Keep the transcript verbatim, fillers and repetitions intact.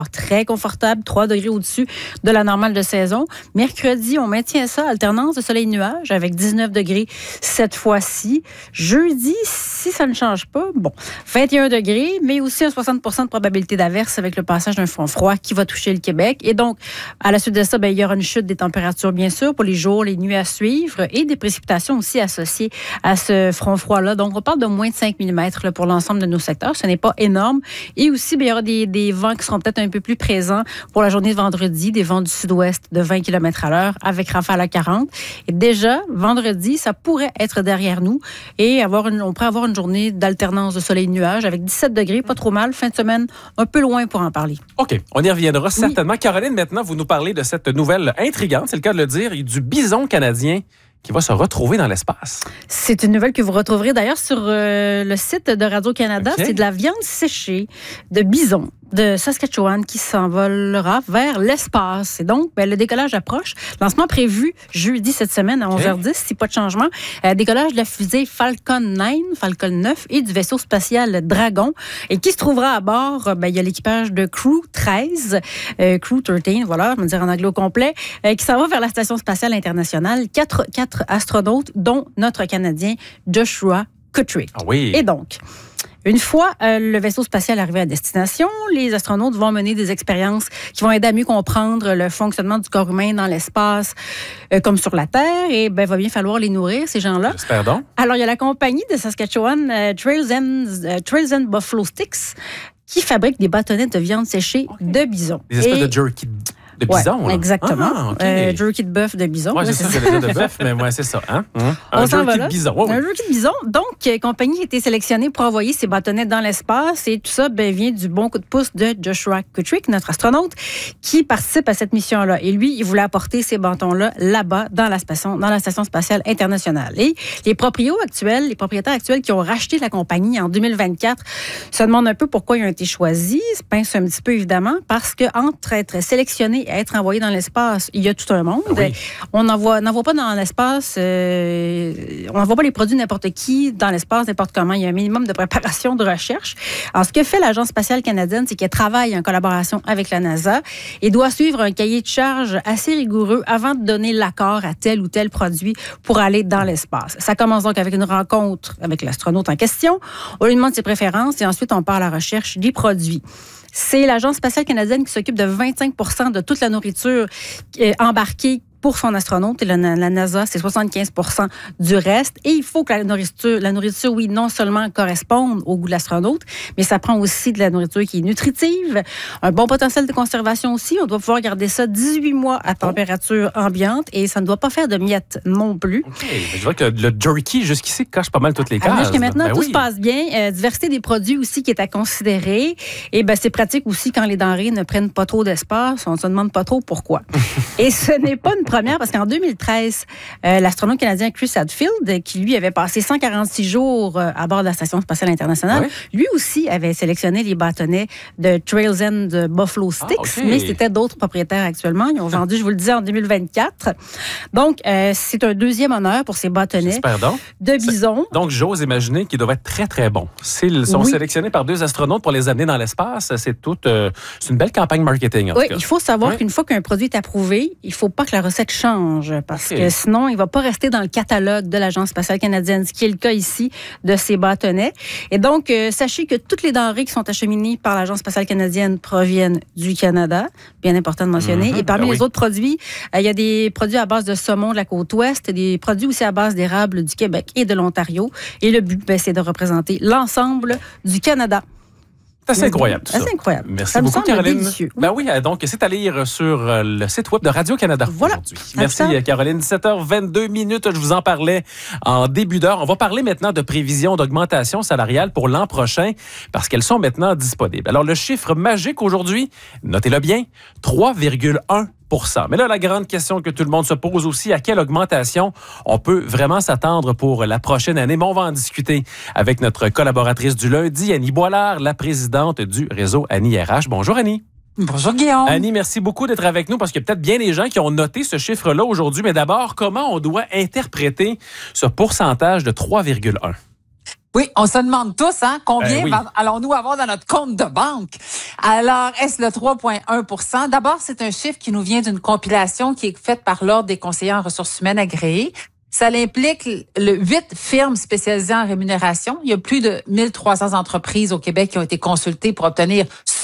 Très confortable, trois degrés au-dessus de la normale de saison. Mercredi, on maintient ça, alternance de soleil-nuage avec dix-neuf degrés cette fois-ci. Jeudi, si ça ne change pas, bon, vingt et un degrés, mais aussi un soixante pour cent de probabilité d'averse avec le passage d'un front froid qui va toucher le Québec. Et donc, à la suite de ça, bien, il y aura une chute des températures, bien sûr, pour les jours, les nuits à suivre et des précipitations aussi associées à ce front froid-là. Donc, on parle de moins de cinq millimètres là, pour l'ensemble de nos secteurs. Ce n'est pas énorme. Et aussi, bien, il y aura des, des vents qui seront peut-être un peu plus présents pour la journée de vendredi, des vents du sud-ouest de vingt kilomètres à l'heure avec rafale à quarante. Et déjà, vendredi, ça pourrait être derrière nous et avoir une, on pourrait avoir une journée d'alternance de soleil-nuage avec dix-sept degrés, pas trop mal. Fin de semaine, un peu loin pour en parler. OK, on y reviendra certainement. Oui. Caroline, maintenant, vous nous parlez de cette nouvelle intrigante, c'est le cas de le dire, du bison canadien qui va se retrouver dans l'espace. C'est une nouvelle que vous retrouverez d'ailleurs sur euh, le site de Radio-Canada. Okay. C'est de la viande séchée de bison de Saskatchewan qui s'envolera vers l'espace. Et donc, ben, le décollage approche. Lancement prévu jeudi cette semaine à onze heures dix, si pas de changement. Euh, décollage de la fusée Falcon neuf, Falcon neuf et du vaisseau spatial Dragon. Et qui se trouvera à bord? Ben, il y a l'équipage de Crew treize, euh, Crew treize, voilà, je vais dire en anglais au complet, euh, qui s'en va vers la Station spatiale internationale. Quatre, quatre astronautes, dont notre Canadien Joshua Kutryk. Ah oui. Et donc, une fois euh, le vaisseau spatial arrivé à destination, les astronautes vont mener des expériences qui vont aider à mieux comprendre le fonctionnement du corps humain dans l'espace, euh, comme sur la Terre. Et ben, il va bien falloir les nourrir, ces gens-là. J'espère donc. Alors, il y a la compagnie de Saskatchewan, euh, Trails, and, euh, Trails and Buffalo Sticks, qui fabrique des bâtonnets de viande séchée okay. de bison. Des espèces Et... de jerky. De bison, ouais, exactement. Ah, okay. euh, jerky de bœuf de bison. Oui, c'est ça, c'est de bœuf, mais ouais, c'est ça. Hein? Mmh. Un jerky de bison. Oh, oui. Un jerky de bison. Donc, la compagnie a été sélectionnée pour envoyer ses bâtonnets dans l'espace et tout ça ben, vient du bon coup de pouce de Joshua Kutryk, notre astronaute, qui participe à cette mission-là. Et lui, il voulait apporter ces bâtons-là là-bas, dans la station, dans la Station spatiale internationale. Et les propriétaires actuels, les propriétaires actuels qui ont racheté la compagnie en deux mille vingt-quatre se demandent un peu pourquoi ils ont été choisis. Se pincent un petit peu, évidemment, parce qu'entre être sélectionnés et être envoyé dans l'espace, il y a tout un monde. Oui. On n'envoie, n'envoie pas dans l'espace, euh, on n'envoie pas les produits n'importe qui dans l'espace, n'importe comment. Il y a un minimum de préparation, de recherche. Alors, ce que fait l'Agence spatiale canadienne, c'est qu'elle travaille en collaboration avec la NASA et doit suivre un cahier de charge assez rigoureux avant de donner l'accord à tel ou tel produit pour aller dans l'espace. Ça commence donc avec une rencontre avec l'astronaute en question. On lui demande ses préférences et ensuite on part à la recherche des produits. C'est l'Agence spatiale canadienne qui s'occupe de vingt-cinq pour cent de toute la nourriture embarquée pour son astronaute. Et la, la NASA, c'est soixante-quinze pour cent du reste. Et il faut que la nourriture, la nourriture, oui, non seulement corresponde au goût de l'astronaute, mais ça prend aussi de la nourriture qui est nutritive, un bon potentiel de conservation aussi. On doit pouvoir garder ça dix-huit mois à température ambiante et ça ne doit pas faire de miettes non plus. OK. Je vois que le jerky, jusqu'ici, cache pas mal toutes les cases. Alors, jusqu'à maintenant, ben tout oui. se passe bien. Euh, diversité des produits aussi qui est à considérer. Et ben, c'est pratique aussi quand les denrées ne prennent pas trop d'espace. On ne se demande pas trop pourquoi. Et ce n'est pas une première parce qu'en deux mille treize, euh, l'astronaute canadien Chris Hadfield, qui lui avait passé cent quarante-six jours euh, à bord de la Station spatiale internationale, oui. lui aussi avait sélectionné les bâtonnets de Trails and Buffalo Sticks, ah, okay. mais c'était d'autres propriétaires actuellement. Ils ont vendu, je vous le disais, en deux mille vingt-quatre. Donc, euh, c'est un deuxième honneur pour ces bâtonnets de bison. Donc, j'ose imaginer qu'ils doivent être très, très bons. S'ils sont oui. sélectionnés par deux astronautes pour les amener dans l'espace, c'est tout, euh, c'est une belle campagne marketing, en oui, tout cas. Il faut savoir oui. qu'une fois qu'un produit est approuvé, il ne faut pas que la recette change parce okay. que sinon, il ne va pas rester dans le catalogue de l'Agence spatiale canadienne, ce qui est le cas ici de ces bâtonnets. Et donc, euh, sachez que toutes les denrées qui sont acheminées par l'Agence spatiale canadienne proviennent du Canada, bien important de mentionner. Mm-hmm. Et parmi ben les oui. autres produits, euh, il y a des produits à base de saumon de la côte ouest, des produits aussi à base d'érable du Québec et de l'Ontario. Et le but, ben, c'est de représenter l'ensemble du Canada. C'est assez incroyable, tout ça. C'est incroyable. Merci ça beaucoup, Caroline. Délicieux. Ben oui, donc c'est à lire sur le site web de Radio-Canada voilà. aujourd'hui. Merci, Caroline. dix-sept heures vingt-deux minutes, je vous en parlais en début d'heure. On va parler maintenant de prévisions d'augmentation salariale pour l'an prochain parce qu'elles sont maintenant disponibles. Alors, le chiffre magique aujourd'hui, notez-le bien, trois virgule un. Mais là, la grande question que tout le monde se pose aussi, à quelle augmentation on peut vraiment s'attendre pour la prochaine année? Mais on va en discuter avec notre collaboratrice du lundi, Annie Boilard, la présidente du réseau Annie R H. Bonjour, Annie. Bonjour, Guillaume. Annie, merci beaucoup d'être avec nous parce qu'il y a peut-être bien des gens qui ont noté ce chiffre-là aujourd'hui. Mais d'abord, comment on doit interpréter ce pourcentage de trois virgule un? Oui, on se demande tous, hein, combien Euh, oui. va- allons-nous avoir dans notre compte de banque? Alors, est-ce le trois virgule un pour cent? D'abord, c'est un chiffre qui nous vient d'une compilation qui est faite par l'Ordre des conseillers en ressources humaines agréés. Ça implique le huit firmes spécialisées en rémunération. Il y a plus de mille trois cents entreprises au Québec qui ont été consultées pour obtenir